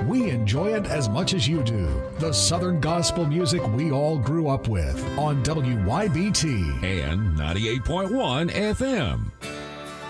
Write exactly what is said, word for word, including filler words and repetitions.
We enjoy it as much as you do. The Southern gospel music we all grew up with on W Y B T and ninety-eight point one F M.